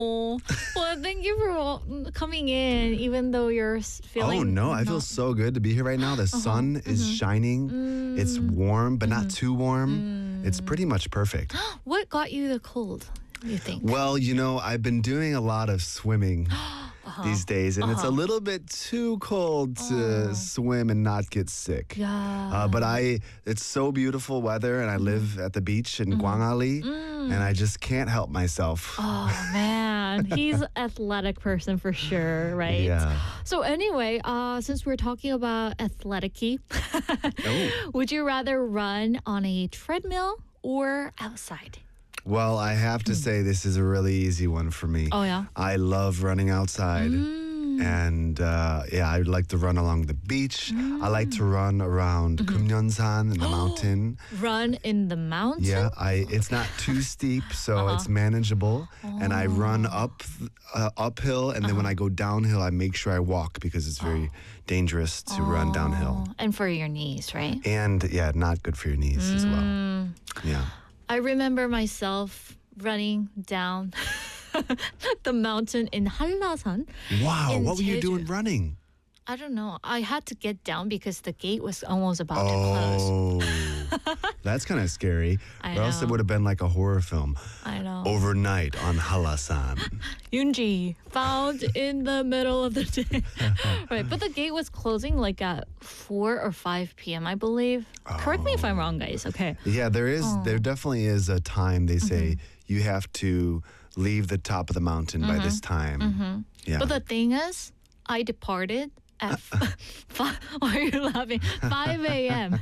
Oh, well, thank you for coming in, even though you're feeling. Oh no, I feel not. so good to be here right now. The sun is shining. It's warm, but not too warm. It's pretty much perfect. What got you the cold, you think? Well, I've been doing a lot of swimming these days, and it's a little bit too cold to swim and not get sick. Yeah. But it's so beautiful weather, and I live at the beach in Gwangali, and I just can't help myself. Oh man, he's an athletic person for sure, right? Yeah. So anyway, since we're talking about athletic-y, would you rather run on a treadmill or outside? Well, I have to say this is a really easy one for me. Oh yeah. I love running outside. And I like to run along the beach. I like to run around Kumyeonsan in the mountain. Run in the mountain? Yeah, it's not too steep, so it's manageable. And I run uphill, and then when I go downhill, I make sure I walk because it's very dangerous to run downhill. And for your knees, right? And not good for your knees as well. Yeah. I remember myself running down the mountain in Hallasan. Wow, In what were you Jeju. doing running? I don't know. I had to get down because the gate was almost about to close. Oh, that's kind of scary. I Or else it know. would have been like a horror film. I know. Overnight on Hallasan. Yoonji found in the middle of the day. Right, but the gate was closing like at 4 or 5 p.m., I believe. Correct me if I'm wrong, guys. Okay. Yeah, there definitely is a time they say you have to leave the top of the mountain by this time. Yeah. But the thing is, I departed at why are you laughing? 5 a.m.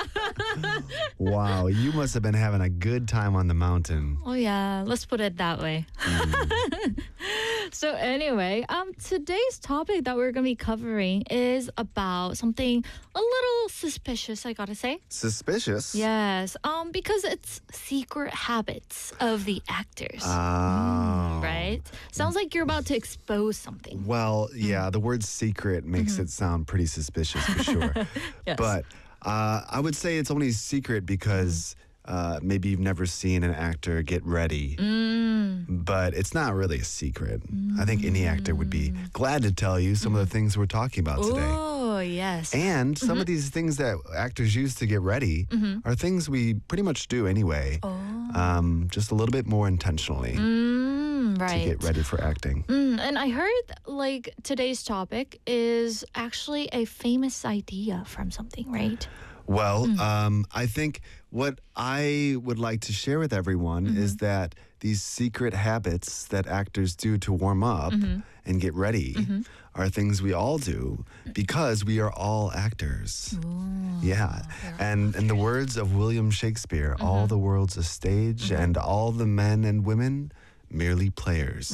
Wow, you must have been having a good time on the mountain. Oh yeah, let's put it that way. So anyway, today's topic that we're gonna be covering is about something a little suspicious, I gotta say. Suspicious? Yes, because it's secret habits of the actors. Oh. Right? Sounds like you're about to expose something. Well, yeah, the word secret makes it sound pretty suspicious for sure. Yes. But I would say it's only secret because maybe you've never seen an actor get ready. But it's not really a secret. I think any actor would be glad to tell you some of the things we're talking about today. Oh, yes. And some of these things that actors use to get ready are things we pretty much do anyway, just a little bit more intentionally to Right. get ready for acting. And I heard like today's topic is actually a famous idea from something, right? Well, I think what I would like to share with everyone is that these secret habits that actors do to warm up and get ready are things we all do because we are all actors. Yeah. And in the words of William Shakespeare, all the world's a stage and all the men and women merely players,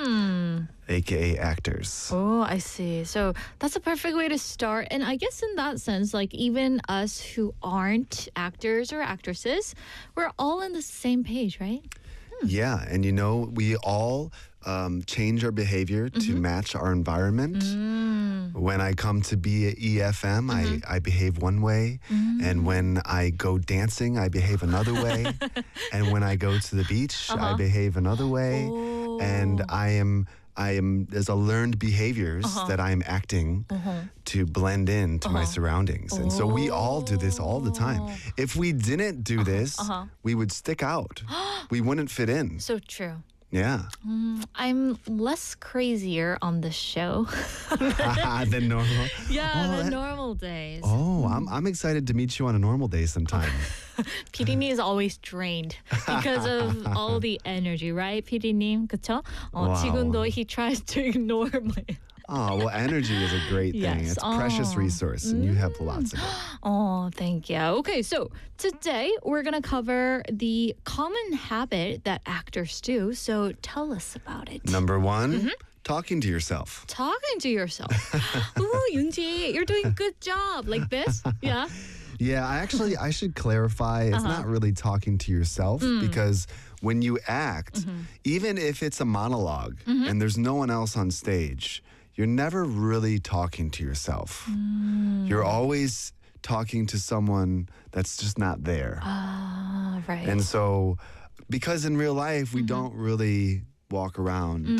aka actors. Oh, I see. So that's a perfect way to start. And I guess in that sense, like even us who aren't actors or actresses, we're all on the same page, right? Yeah, and we all change our behavior to match our environment. When I come to be at EFM, I behave one way, and when I go dancing, I behave another way, and when I go to the beach, I behave another way, and I am there's a learned behaviors that I'm acting to blend into my surroundings. And so we all do this all the time. If we didn't do this, we would stick out. We wouldn't fit in. So true. Yeah. I'm less crazier on this show. Than normal. Yeah, the normal days. Oh, I'm excited to meet you on a normal day sometime. PD님 is always drained because of all the energy, right? PD님, 그쵸? Wow. 지금도 he tries to ignore my... Oh, well, energy is a great thing. Yes. It's a precious resource, and you have lots of it. Oh, thank you. Okay, so today we're going to cover the common habit that actors do. So tell us about it. Number one, talking to yourself. Talking to yourself. Ooh, Yoonji, you're doing a good job. Like this? Yeah. Yeah, I should clarify. It's not really talking to yourself because when you act, even if it's a monologue and there's no one else on stage, you're never really talking to yourself. You're always talking to someone that's just not there. Ah, right. And so, because in real life, we don't really walk around